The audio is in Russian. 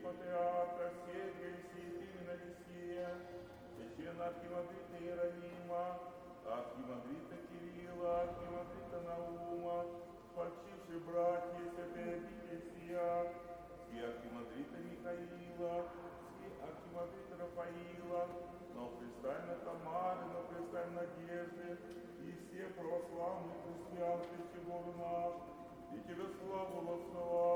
патриарха Сергия и святыми Алексея, священного архимандрита Иеронима, архимандрита Кирилла, архимандрита Наума, почившие братья святые обители сия, все архимандрита Михаила, все архимандрита Рафаила, новопредставленной Тамары, новопредставленной Надежды и все православные христиан, Христе Богу наш, и Тебе славу воссылаем.